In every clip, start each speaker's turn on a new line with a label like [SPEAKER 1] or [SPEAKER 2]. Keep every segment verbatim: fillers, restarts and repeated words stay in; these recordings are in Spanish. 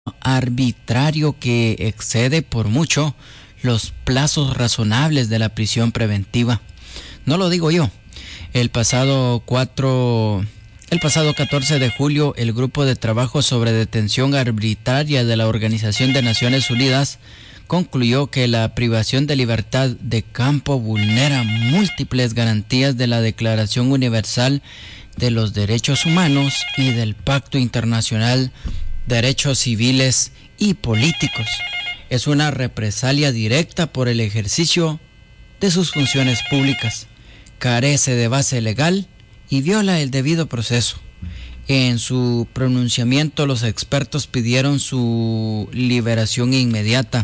[SPEAKER 1] arbitrario que excede por mucho los plazos razonables de la prisión preventiva. No lo digo yo. El pasado cuatro, el pasado catorce de julio, el Grupo de Trabajo sobre Detención Arbitraria de la Organización de Naciones Unidas concluyó que la privación de libertad de campo vulnera múltiples garantías de la Declaración Universal de los Derechos Humanos y del Pacto Internacional de Derechos Civiles y Políticos. Es una represalia directa por el ejercicio de sus funciones públicas, carece de base legal y viola el debido proceso. En su pronunciamiento, los expertos pidieron su liberación inmediata.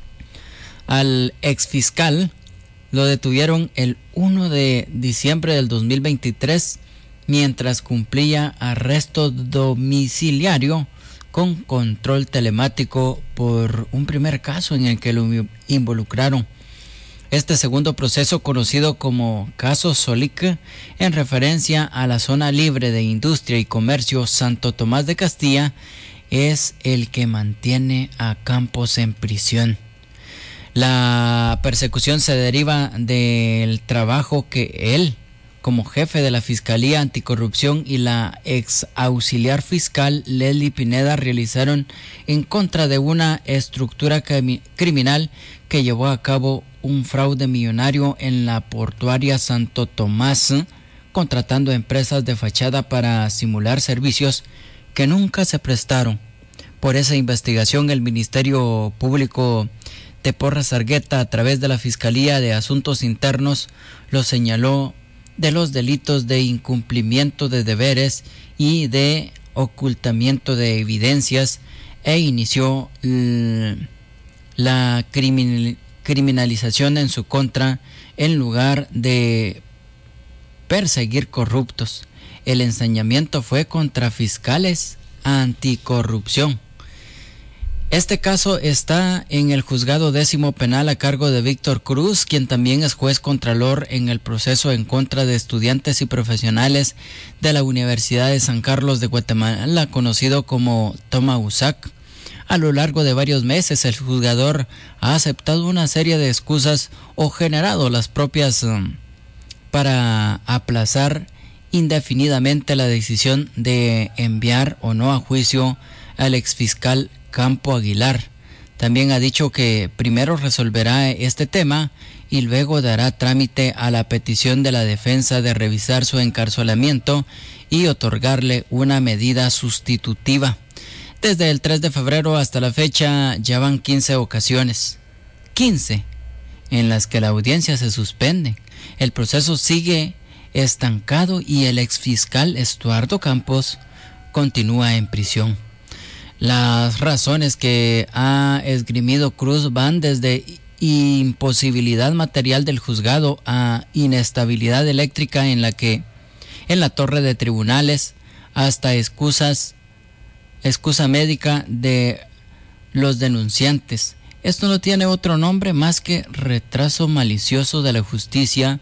[SPEAKER 1] Al exfiscal lo detuvieron el primero de diciembre del dos mil veintitrés mientras cumplía arresto domiciliario con control telemático por un primer caso en el que lo involucraron. Este segundo proceso, conocido como caso Solic, en referencia a la zona libre de industria y comercio Santo Tomás de Castilla, es el que mantiene a Campos en prisión. La persecución se deriva del trabajo que él, como jefe de la Fiscalía Anticorrupción, y la ex auxiliar fiscal Leslie Pineda realizaron en contra de una estructura criminal que llevó a cabo un fraude millonario en la portuaria Santo Tomás, contratando empresas de fachada para simular servicios que nunca se prestaron. Por esa investigación, el Ministerio Público de Porras Argueta, a través de la Fiscalía de Asuntos Internos, lo señaló de los delitos de incumplimiento de deberes y de ocultamiento de evidencias e inició la criminal, criminalización en su contra en lugar de perseguir corruptos. El ensañamiento fue contra fiscales anticorrupción. Este caso está en el juzgado décimo penal a cargo de Víctor Cruz, quien también es juez contralor en el proceso en contra de estudiantes y profesionales de la Universidad de San Carlos de Guatemala, conocido como Toma U S A C. A lo largo de varios meses, el juzgador ha aceptado una serie de excusas o generado las propias um, para aplazar indefinidamente la decisión de enviar o no a juicio al exfiscal Campo Aguilar. También ha dicho que primero resolverá este tema y luego dará trámite a la petición de la defensa de revisar su encarcelamiento y otorgarle una medida sustitutiva. Desde el tres de febrero hasta la fecha ya van quince ocasiones, quince, en las que la audiencia se suspende. El proceso sigue estancado y el exfiscal Estuardo Campos continúa en prisión. Las razones que ha esgrimido Cruz van desde imposibilidad material del juzgado a inestabilidad eléctrica en la que en la torre de tribunales, hasta excusas excusa médica de los denunciantes. Esto no tiene otro nombre más que retraso malicioso de la justicia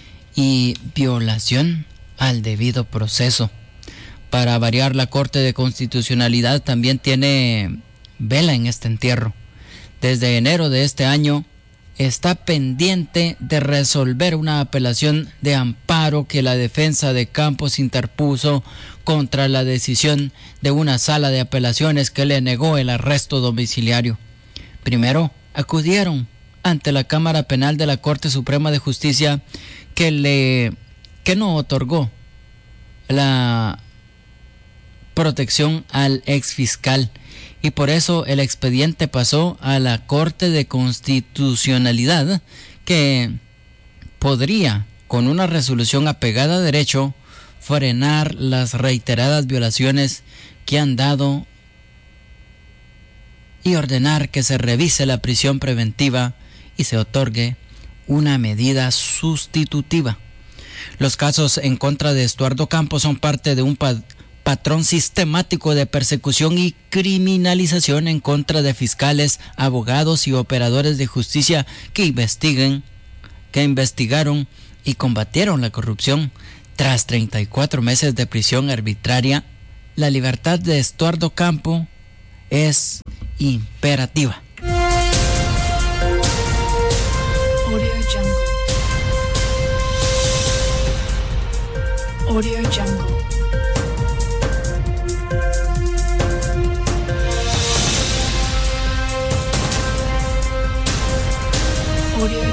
[SPEAKER 1] y violación al debido proceso. Para variar, la Corte de Constitucionalidad también tiene vela en este entierro. Desde enero de este año está pendiente de resolver una apelación de amparo que la defensa de Campos interpuso contra la decisión de una sala de apelaciones que le negó el arresto domiciliario. Primero acudieron ante la Cámara Penal de la Corte Suprema de Justicia, que le que no otorgó la protección al exfiscal, y por eso el expediente pasó a la Corte de Constitucionalidad, que podría, con una resolución apegada a derecho, frenar las reiteradas violaciones que han dado y ordenar que se revise la prisión preventiva y se otorgue una medida sustitutiva. Los casos en contra de Estuardo Campos son parte de un pa- patrón sistemático de persecución y criminalización en contra de fiscales, abogados y operadores de justicia que investiguen, que investigaron y combatieron la corrupción. Tras treinta y cuatro meses de prisión arbitraria, la libertad de Estuardo Campos es imperativa.
[SPEAKER 2] Audio Jungle. Audio Jungle. Audio